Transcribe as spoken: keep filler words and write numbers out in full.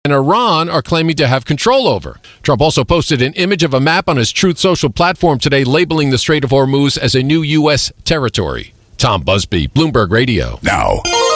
and Iran are claiming to have control over. Trump also posted an image of a map on his Truth Social platform today, labeling the Strait of Hormuz as a new U S territory. Tom Busby, Bloomberg Radio. Now,